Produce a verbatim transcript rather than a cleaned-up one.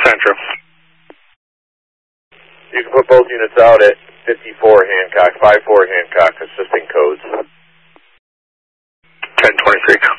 Central. You can put both units out at fifty-four Hancock, five four Hancock, assisting codes. ten twenty-three.